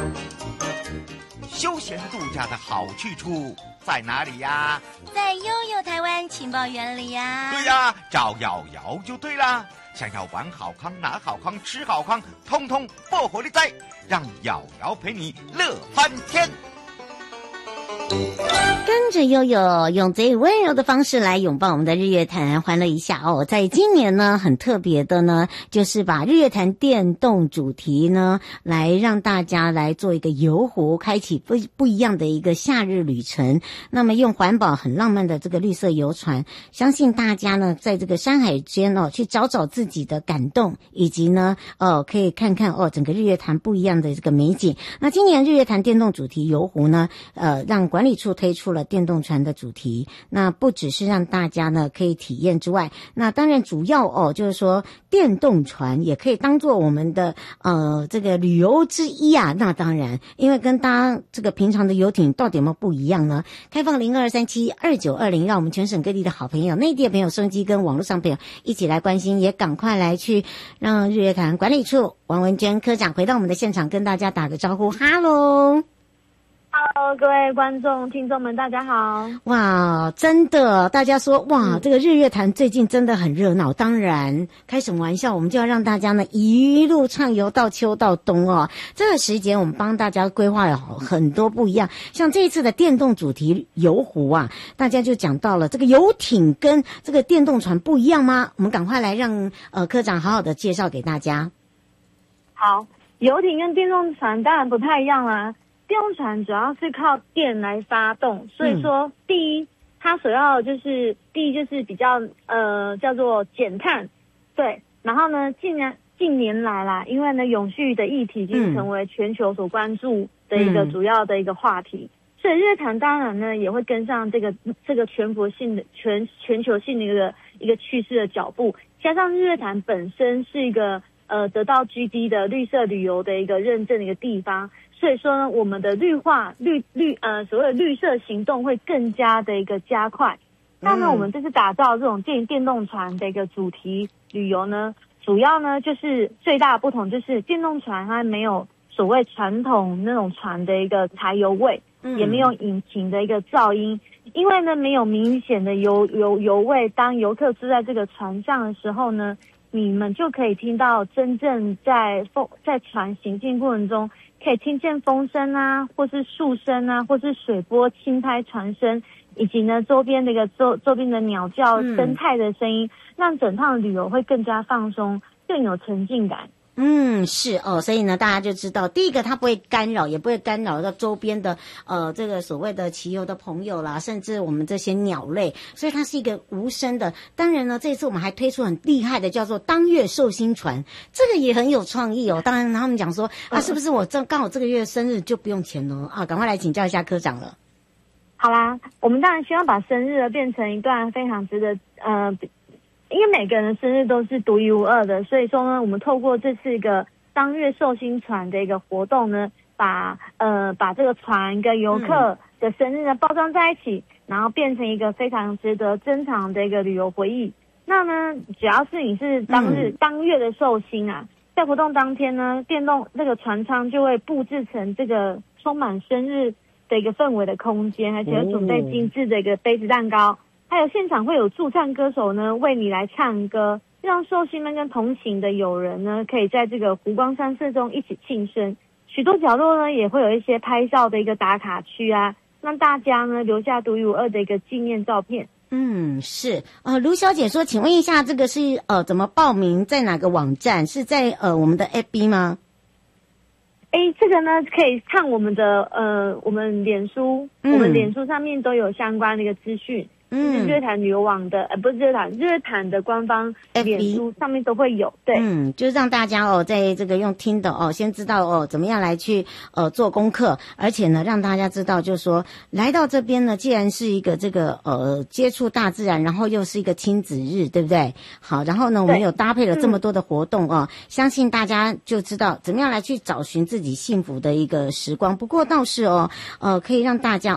休闲度假的好去处在哪里呀？ 在悠悠台湾情报园里呀。 对呀，找瑶瑶就对啦。想要玩好康、拿好康、吃好康，通通不火力在，让瑶瑶陪你乐翻天。 跟着悠悠用最温柔的方式来拥抱我们的日月潭，欢乐一下哦。在今年呢，很特别的呢，就是把日月潭电动主题呢，来让大家来做一个游湖，开启不一样的一个夏日旅程。那么用环保很浪漫的这个绿色游船，相信大家呢，在这个山海间哦，去找找自己的感动，以及呢，可以看看整个日月潭不一样的这个美景。那今年日月潭电动主题游湖呢，让管理处推出了电动船的主题，那不只是让大家呢可以体验之外，那当然主要就是说电动船也可以当做我们的这个旅游之一啊。那当然，因为跟搭这个平常的游艇到底有没有不一样呢？开放02372920，让我们全省各地的好朋友、内地的朋友、收音机跟网络上朋友一起来关心，也赶快来去让日月潭管理处王文娟科长回到我们的现场，跟大家打个招呼，哈喽。 Hello， 各位观众、听众们，大家好！ 哇，真的，大家说哇，这个日月潭最近真的很热闹。当然，开什么玩笑，我们就要让大家呢一路畅游到秋到冬哦。这个时间我们帮大家规划了很多不一样，像这一次的电动主题游湖啊，大家就讲到了这个游艇跟这个电动船不一样吗？我们赶快来让科长好好的介绍给大家。 好，游艇跟电动船当然不太一样啦。电动船主要是靠电来发动，所以说第一，它首要就是第一就是比较叫做减碳，对。然后呢，近年来啦，因为呢永续的议题已经成为全球所关注的一个主要的一个话题，所以日月潭当然呢也会跟上这个全球性的一个趋势的脚步，加上日月潭本身是一个得到 GD 的绿色旅游的一个认证的一个地方。所以说呢，我们的所谓的绿色行动会更加的一个加快。那么我们这次打造这种电动船的一个主题旅游呢，主要呢就是最大的不同就是电动船它没有所谓传统那种船的一个柴油味，也没有引擎的一个噪音，因为呢没有明显的油味，当游客住在这个船上的时候呢，你们就可以听到真正在船行进过程中可以听见风声啊，或是树声啊，或是水波轻拍船声，以及呢周边的周边的鸟叫、生态的声音，让整趟的旅游会更加放松，更有沉浸感。 是所以呢，大家就知道，第一个它不会干扰，也不会干扰到周边的这个所谓的骑游的朋友啦，甚至我们这些鸟类，所以它是一个无声的。当然呢，这次我们还推出很厉害的叫做当月寿星船，这个也很有创意哦。当然他们讲说是不是我刚好这个月生日就不用钱了啊？赶快来请教一下科长了。 好啦，我们当然希望把生日变成一段非常值得因为每个人的生日都是独一无二的，所以说呢，我们透过这次一个当月寿星船的一个活动呢，把这个船跟游客的生日呢包装在一起，然后变成一个非常值得珍藏的一个旅游回忆。那呢，只要是你是当月的寿星啊，在活动当天呢，电动这个船舱就会布置成这个充满生日的一个氛围的空间，而且有准备精致的一个杯子蛋糕。还有现场会有驻唱歌手呢为你来唱歌，让寿星们跟同行的友人呢可以在这个湖光山色中一起庆生。许多角落呢也会有一些拍照的一个打卡区啊，让大家呢留下独一无二的一个纪念照片。 是卢小姐说，请问一下，这个是怎么报名，在哪个网站？是在我们的 FB 吗？ 这个呢可以看我们的我们脸书，我们脸书上面都有相关的一个资讯。日月潭旅游网的不是日月潭的官方脸书上面都会有，对， 就是让大家在这个用听的先知道怎么样来去做功课，而且呢让大家知道，就是说来到这边呢，既然是一个这个接触大自然，然后又是一个亲子日，对不对？好，然后呢我们有搭配了这么多的活动相信大家就知道怎么样来去找寻自己幸福的一个时光。不过倒是可以让大家